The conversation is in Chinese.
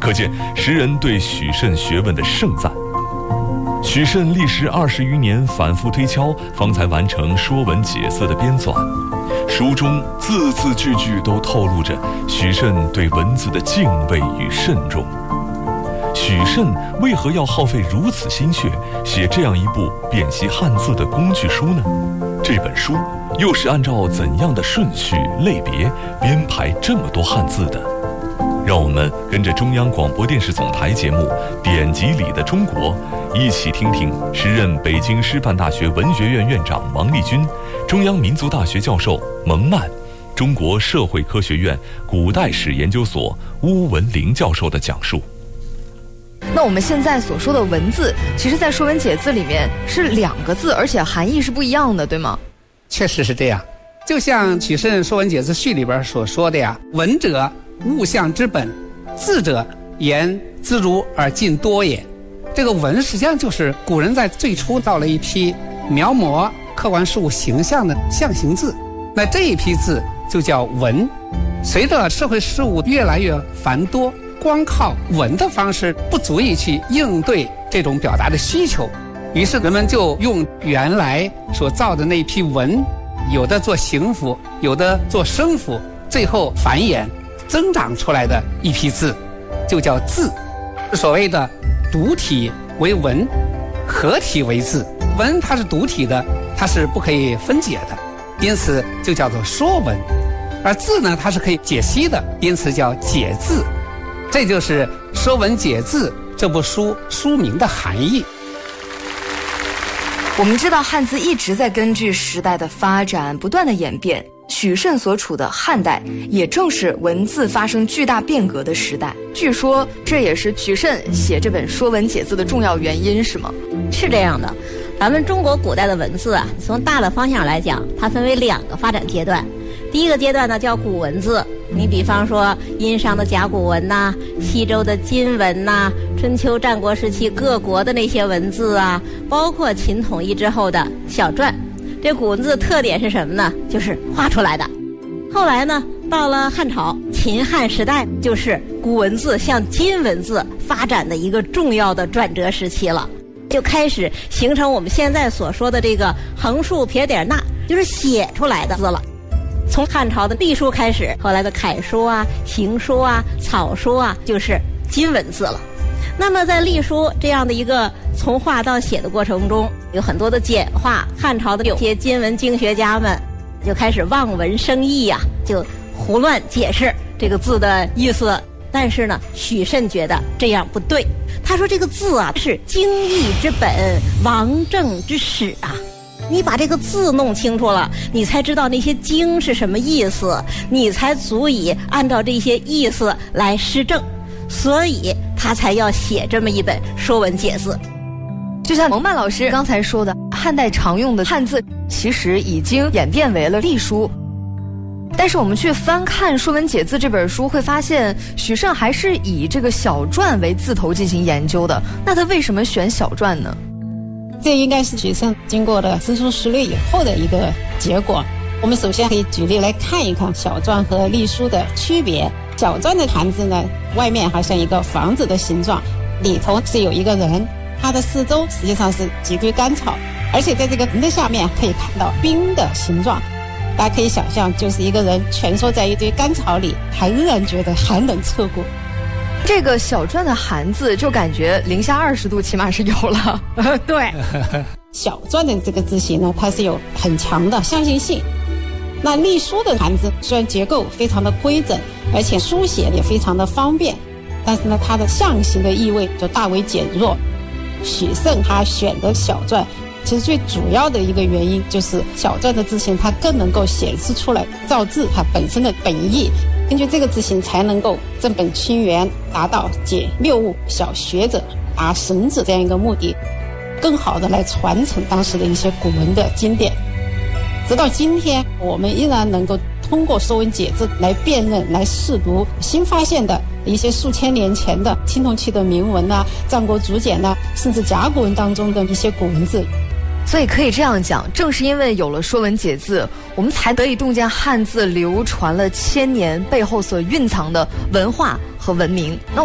可见时人对许慎学问的盛赞。许慎历时20余年反复推敲，方才完成《说文解字》的编纂。书中字字句句都透露着许慎对文字的敬畏与慎重。许慎为何要耗费如此心血写这样一部辨析汉字的工具书呢？这本书又是按照怎样的顺序类别编排这么多汉字的？让我们跟着中央广播电视总台节目《典籍里的中国》，一起听听时任北京师范大学文学院院长王立军、中央民族大学教授蒙曼、中国社会科学院古代史研究所邬文龄教授的讲述。 那我们现在所说的文字，其实在《说文解字》里面是2个字，而且含义是不一样的，对吗？ 确实是这样。就像许慎《说文解字序》里边所说的呀，文者物象之本，字者言自如而尽多也。这个文实际上就是古人在最初造了一批描摹客观事物形象的象形字，那这一批字就叫文。随着社会事物越来越繁多，光靠文的方式不足以去应对这种表达的需求，于是人们就用原来所造的那批文，有的做形符，有的做声符，最后繁衍增长出来的一批字就叫字。所谓的独体为文，合体为字。文它是独体的，它是不可以分解的，因此就叫做说文。而字呢，它是可以解析的，因此叫解字。这就是《说文解字》这部书书名的含义。 我们知道汉字一直在根据时代的发展不断的演变，许慎所处的汉代也正是文字发生巨大变革的时代。据说这也是许慎写这本《说文解字》的重要原因，是吗？ 是这样的，咱们中国古代的文字啊，从大的方向来讲，它分为2个发展阶段。第一个阶段呢叫古文字，你比方说殷商的甲骨文呐、西周的金文呐、春秋战国时期各国的那些文字啊，包括秦统一之后的小篆。这古文字的特点是什么呢？就是画出来的。后来呢，到了汉朝，秦汉时代，就是古文字向金文字发展的一个重要的转折时期了，就开始形成我们现在所说的这个横竖撇点捺，就是写出来的字了。从汉朝的隶书开始，后来的楷书啊、行书啊、草书啊，就是金文字了。那么在隶书这样的一个从画到写的过程中，有很多的简化。汉朝的有些金文经学家们就开始望文生义啊，就胡乱解释这个字的意思。但是呢，许慎觉得这样不对。他说这个字啊是经义之本，王政之始啊。你把这个字弄清楚了，你才知道那些经是什么意思，你才足以按照这些意思来施政。所以他才要写这么一本《说文解字》。 就像蒙曼老师刚才说的，汉代常用的汉字其实已经演变为了隶书。但是我们去翻看《说文解字》这本书，会发现许慎还是以这个小篆为字头进行研究的。那他为什么选小篆呢？ 这应该是许慎经过了深思熟虑以后的一个结果。我们首先可以举例来看一看小篆和隶书的区别。小篆的汉字呢，外面好像一个房子的形状，里头是有一个人，他的四周实际上是几堆干草，而且在这个人的下面可以看到冰的形状。大家可以想象，就是一个人蜷缩在一堆干草里，还仍然觉得寒冷彻骨。 这个小篆的寒字就感觉零下20度起码是有了。 对， 小篆的这个字形呢，它是有很强的相信性。那隶书的汉字虽然结构非常的规整，而且书写也非常的方便，但是呢，它的象形的意味就大为减弱。许慎他选择小篆，其实最主要的一个原因就是小篆的字形它更能够显示出来造字它本身的本意，根据这个字形才能够正本清源，达到解谬误小学者达神子这样一个目的，更好的来传承当时的一些古文的经典。直到今天，我们依然能够通过《说文解字》来辨认、来试读新发现的一些数千年前的青铜器的铭文啊、战国竹简啊，甚至甲骨文当中的一些古文字。 所以可以这样讲，正是因为有了《说文解字》，我们才得以洞见汉字流传了1000年背后所蕴藏的文化和文明。